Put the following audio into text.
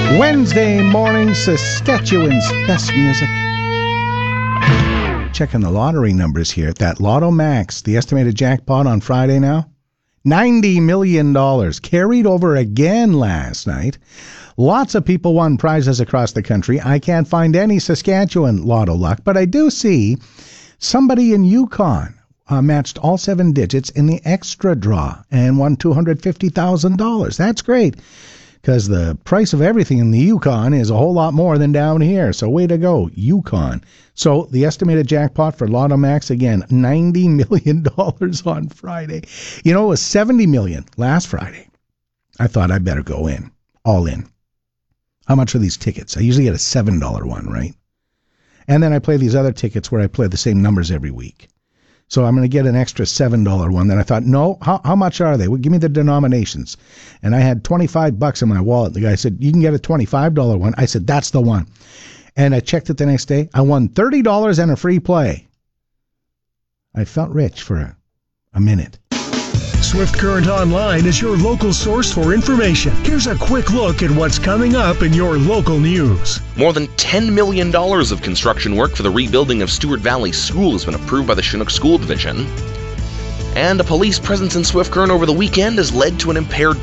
Wednesday morning, Saskatchewan's best music. Checking the lottery numbers here. That Lotto Max, the estimated jackpot on Friday now, $90 million. Carried over again last night. Lots of people won prizes across the country. I can't find any Saskatchewan Lotto luck, but I do see somebody in Yukon matched all 7 digits in the extra draw and won $250,000. That's great, because the price of everything in the Yukon is a whole lot more than down here. So way to go, Yukon. So the estimated jackpot for Lotto Max, again, $90 million on Friday. You know, it was $70 million last Friday. I thought I better go in, all in. How much are these tickets? I usually get a $7 one, right? And then I play these other tickets where I play the same numbers every week. So I'm going to get an extra $7 one. Then I thought, no, how much are they? Well, give me the denominations. And I had $25 in my wallet. The guy said, you can get a $25 one. I said, that's the one. And I checked it the next day. I won $30 and a free play. I felt rich for a minute. Swift Current Online is your local source for information. Here's a quick look at what's coming up in your local news. More than $10 million of construction work for the rebuilding of Stewart Valley School has been approved by the Chinook School Division. And a police presence in Swift Current over the weekend has led to an impaired